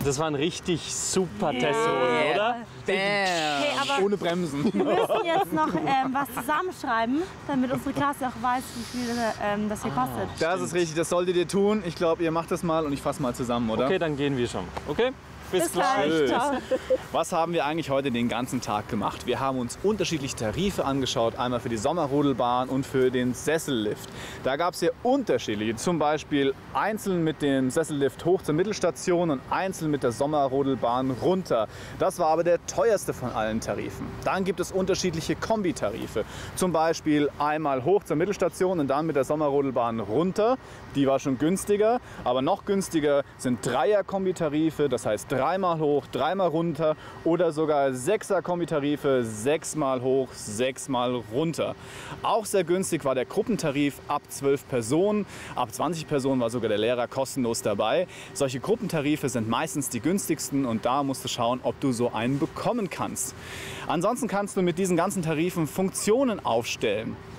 Das war ein richtig super Testholen, oder? Okay, aber Ohne Bremsen. wir müssen jetzt noch was zusammenschreiben, damit unsere Klasse auch weiß, wie viel das hier kostet. Das ist richtig, das solltet ihr tun. Ich glaube, ihr macht das mal und ich fasse mal zusammen, oder? Okay, dann gehen wir schon. Okay? Bis gleich. Tschüss. Ciao. Was haben wir eigentlich heute den ganzen Tag gemacht? Wir haben uns unterschiedliche Tarife angeschaut, einmal für die Sommerrodelbahn und für den Sessellift. Da gab es sehr unterschiedliche, zum Beispiel einzeln mit dem Sessellift hoch zur Mittelstation und einzeln mit der Sommerrodelbahn runter. Das war aber der teuerste von allen Tarifen. Dann gibt es unterschiedliche Kombitarife, zum Beispiel einmal hoch zur Mittelstation und dann mit der Sommerrodelbahn runter. Die war schon günstiger, aber noch günstiger sind Dreier-Kombitarife, das heißt dreimal hoch, dreimal runter oder sogar Sechser-Kombitarife, sechsmal hoch, sechsmal runter. Auch sehr günstig war der Gruppentarif ab 12 Personen. Ab 20 Personen war sogar der Lehrer kostenlos dabei. Solche Gruppentarife sind meistens die günstigsten und da musst du schauen, ob du so einen bekommen kannst. Ansonsten kannst du mit diesen ganzen Tarifen Funktionen aufstellen.